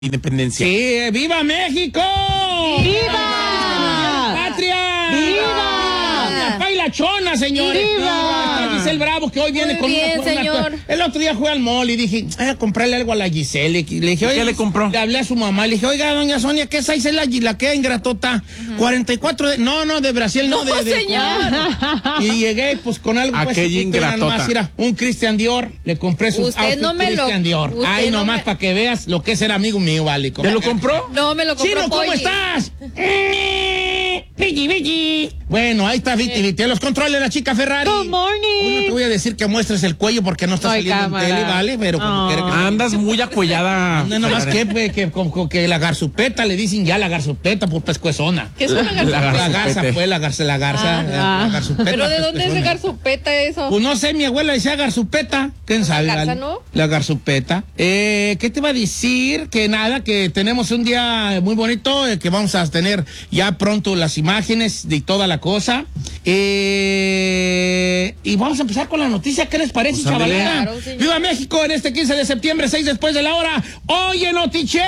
Independencia. Sí, ¡viva México! ¡Viva! ¡Patria! ¡Viva! ¡La la chona, señores! ¡Viva! Está Giselle Bravo, que hoy viene Muy con bien, una señor. El otro día fui al mall y dije, a comprarle algo a la Giselle. Le dije, oye, ¿qué le compró? Le hablé a su mamá, le dije, oiga, doña Sonia, ¿qué size es la que ingratota? 44 de... No, de Brasil, no, No, de señor. Y llegué, pues, con algo... pues, Aquella chiquito, era ingratota. nomás, era un Christian Dior. Le compré su Usted outfit no me lo- Christian Dior. usted Ay, no nomás me- para que veas lo que es ser amigo mío, vale. ¿Te lo compró? No, me lo compró Chino, ¿cómo Polly. estás? Vicky. Bueno, ahí está Viti. Los controles la chica Ferrari. Good morning. Hoy no te voy a decir que muestres el cuello porque no está Ay, saliendo cámara. en tele, ¿vale? Pero como Oh. quiere que... Andas muy acuellada. No, nomás que la garzupeta, le dicen ya la garzupeta por pescuezona. ¿Qué es una La garzupeta? La garza, garzupete. pues, la garza. La garzupeta ¿Pero de dónde es de pescuezona. garzupeta eso? Pues no sé, mi abuela decía garzupeta. ¿Quién sabe? garza, vale? ¿no? La garzupeta. ¿Qué te iba a decir? Que nada, que tenemos un día muy bonito, que vamos a tener ya pronto las imágenes de toda la cosa. Y vamos a empezar con la noticia. ¿Qué les parece, Pues, ándale. chavalera? Claro, señor. ¡Viva México! En este 15 de septiembre, 6 después de la hora. ¡Oye, Notiche!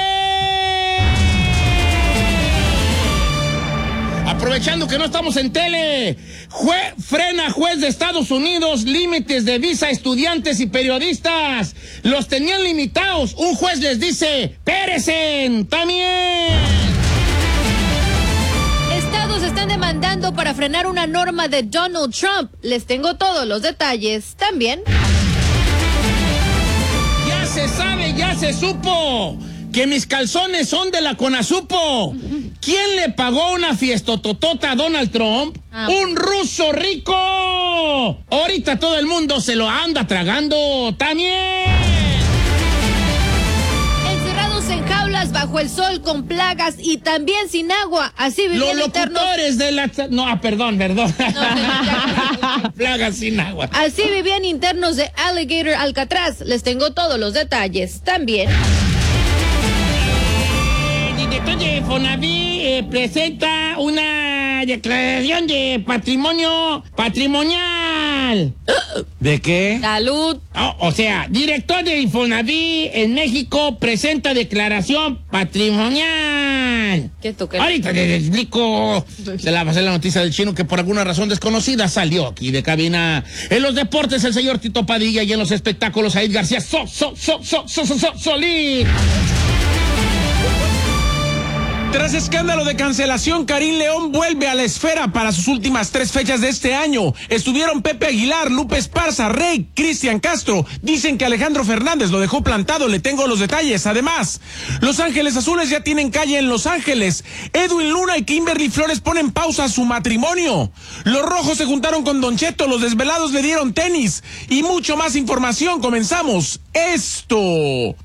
Aprovechando que no estamos en tele, frena juez de Estados Unidos límites de visa a estudiantes y periodistas. Los tenían limitados. Un juez les dice, ¡pérecen! ¡También! Estados están demandando para frenar una norma de Donald Trump. Les tengo todos los detalles también. Ya se sabe, ya se supo que mis calzones son de la Conasupo. ¿Quién le pagó una fiestototota a Donald Trump? ¡Un ruso rico! Ahorita todo el mundo se lo anda tragando también. Encerrados en jaulas bajo el sol con plagas y también sin agua. Así Los vivían internos. locutores de la... No, perdón. Plagas sin agua. Así vivían internos de Alligator Alcatraz. Les tengo todos los detalles también. El director de Fonaví presenta una declaración de patrimonio patrimonial. ¿De qué? Salud. O sea, director de Infonaví en México presenta declaración patrimonial. ¿Qué toca? Ahorita les explico. Se la pasé la noticia del chino que por alguna razón desconocida salió aquí de cabina. En los deportes, el señor Tito Padilla, y en los espectáculos, Said García Solís. Tras escándalo de cancelación, Karim León vuelve a la esfera para sus últimas 3 fechas de este año. Estuvieron Pepe Aguilar, Lupe Esparza, Rey, Cristian Castro. Dicen que Alejandro Fernández lo dejó plantado, le tengo los detalles. Además, Los Ángeles Azules ya tienen calle en Los Ángeles. Edwin Luna y Kimberly Flores ponen pausa a su matrimonio. Los Rojos se juntaron con Don Cheto, los Desvelados le dieron tenis. Y mucho más información, comenzamos. Esto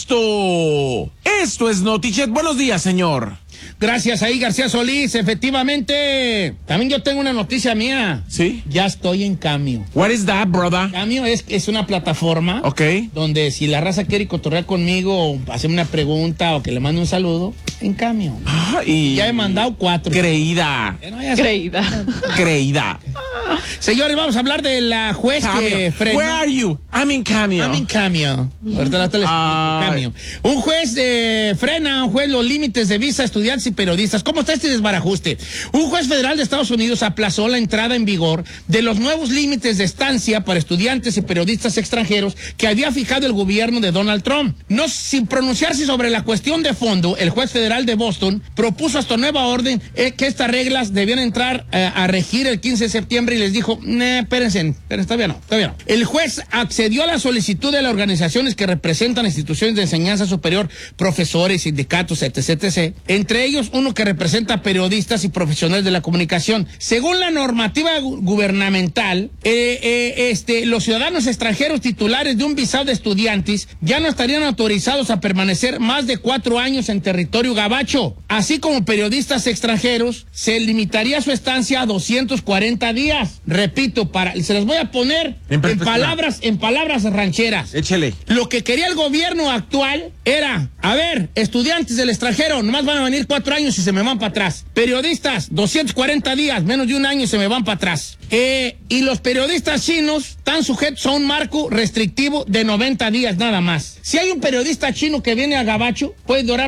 es Notichet. Buenos días, señor. Gracias ahí, García Solís. Efectivamente, también yo tengo una noticia mía. ¿Sí? Ya estoy en Cameo. What is that, brother? Cameo es una plataforma Ok. donde si la raza quiere cotorrear conmigo o hacerme una pregunta o que le mande un saludo, en Cameo. Y Ya he mandado 4. Creída. Bueno, ya sé. Creída. Señores, vamos a hablar de la juez que Cameo. Where are you? I'm in Cameo. I'm in Cameo. Ahorita les explico. Cameo. Un juez frena los límites de visa a estudiantes y periodistas. ¿Cómo está este desbarajuste? Un juez federal de Estados Unidos aplazó la entrada en vigor de los nuevos límites de estancia para estudiantes y periodistas extranjeros que había fijado el gobierno de Donald Trump. No sin pronunciarse sobre la cuestión de fondo, el juez federal de Boston propuso hasta nueva orden que estas reglas debían entrar a regir el 15 de septiembre y les dijo, espérense, todavía no. El juez accedió a la solicitud de las organizaciones que representan instituciones de enseñanza superior, profesores, sindicatos, etc. Entre ellos, uno que representa periodistas y profesionales de la comunicación. Según la normativa gubernamental, los ciudadanos extranjeros titulares de un visado de estudiantes ya no estarían autorizados a permanecer más de 4 años en territorio gabacho. Así como periodistas extranjeros, se limitaría su estancia a 240 días. palabras, repito, se las voy a poner en palabras rancheras. Échele. Lo que quería el gobierno actual era, a ver, estudiantes del extranjero, nomás van a venir 4 años y se me van para atrás. Periodistas, 240 días, menos de un año y se me van para atrás. Y los periodistas chinos están sujetos a un marco restrictivo de 90 días nada más. Si hay un periodista chino que viene a Gabacho, puede durar